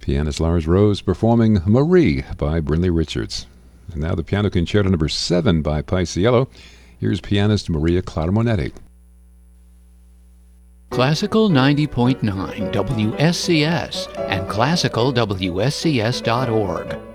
Pianist Lars Rose performing Marie by Brindley Richards. And now the Piano Concerto number 7 by Paisiello. Here's pianist Maria Clara Monetti. Classical 90.9 WSCS and classicalwscs.org.